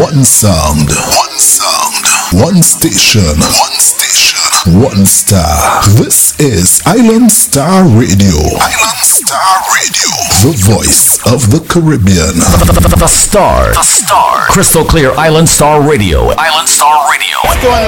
One sound. One sound. One station. One station. One star. This is Island Star Radio. Island Star Radio. The voice of the Caribbean. The Star. The Star. Crystal clear Island Star Radio. Island Star Radio. What's going